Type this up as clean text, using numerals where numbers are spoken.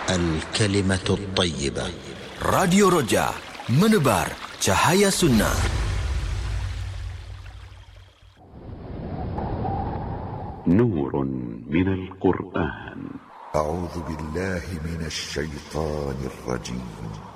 الكلمة الطيبة. راديو رجاء menebar cahaya sunnah. نور من القرآن. أعوذ بالله من الشيطان الرجيم.